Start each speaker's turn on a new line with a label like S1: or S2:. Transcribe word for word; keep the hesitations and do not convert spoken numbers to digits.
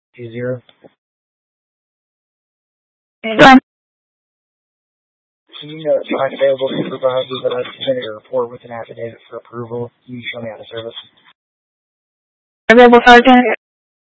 S1: two zero.
S2: Done.
S1: Can you know find available supervisors that I've submitted a report with an affidavit for approval? Can you show me out of service?
S2: Available sergeant.